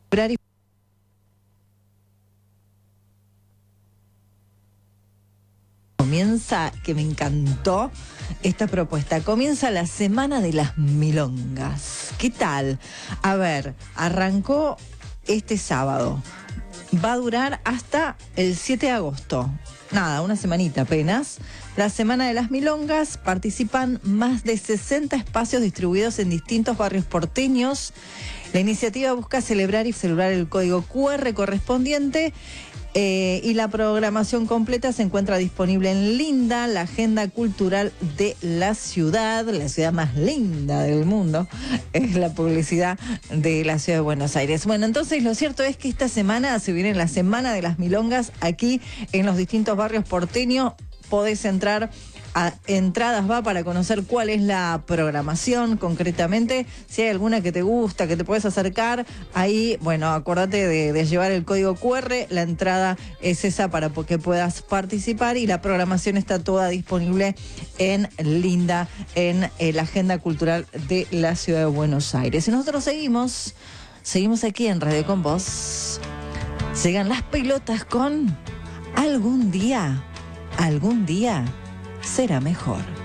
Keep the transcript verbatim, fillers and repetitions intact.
Comienza, que me encantó esta propuesta, comienza la Semana de las Milongas. ¿Qué tal? A ver, arrancó este sábado, va a durar hasta el siete de agosto. Nada, una semanita apenas. La Semana de las Milongas, participan más de sesenta espacios distribuidos en distintos barrios porteños. La iniciativa busca celebrar y celebrar el código cu erre correspondiente. Eh, y la programación completa se encuentra disponible en Linda, la agenda cultural de la ciudad, la ciudad más linda del mundo, es la publicidad de la ciudad de Buenos Aires. Bueno, entonces lo cierto es que esta semana se viene la Semana de las Milongas aquí en los distintos barrios porteños. Podés entrar a Entradas Va para conocer cuál es la programación concretamente, si hay alguna que te gusta, que te puedes acercar, ahí, bueno, acordate de, de llevar el código cu erre, la entrada es esa para que puedas participar y la programación está toda disponible en Linda, en eh, la agenda cultural de la ciudad de Buenos Aires. Y nosotros seguimos, seguimos aquí en Radio Con Vos. Llegan las pelotas con Algún día, algún día será mejor.